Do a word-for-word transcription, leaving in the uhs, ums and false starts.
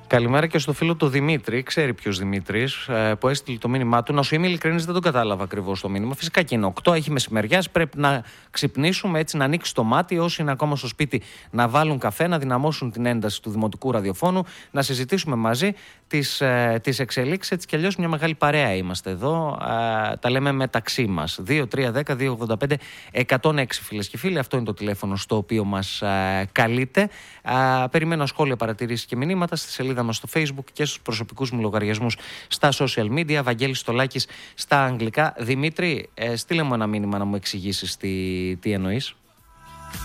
Καλημέρα και στο φίλο του Δημήτρη. Ξέρει ποιος Δημήτρης, που έστειλε το μήνυμά του. Να σου είμαι ειλικρινής, δεν τον κατάλαβα ακριβώς το μήνυμα. Φυσικά και είναι οκτώ, έχει μεσημεριάς. Πρέπει να ξυπνήσουμε, έτσι να ανοίξει το μάτι. Όσοι είναι ακόμα στο σπίτι, να βάλουν καφέ, να δυναμώσουν την ένταση του δημοτικού ραδιοφώνου, να συζητήσουμε μαζί τις, ε, τις εξελίξεις. Έτσι κι αλλιώς μια μεγάλη παρέα είμαστε εδώ. Ε, τα λέμε μεταξύ μας. δύο τρία ένα μηδέν δύο ογδόντα πέντε εκατόν έξι φίλες και φίλοι. Αυτό είναι το τηλέφωνο στο οποίο μας ε, καλείτε. Ε, περιμένω σχόλια, παρατηρήσεις και μηνύματα στη σελίδα μας στο Facebook και στους προσωπικούς μου λογαριασμούς στα social media. Βαγγέλης Στολάκης στα αγγλικά. Δημήτρη, ε, στείλε μου ένα μήνυμα να μου εξηγήσεις τι, τι εννοείς.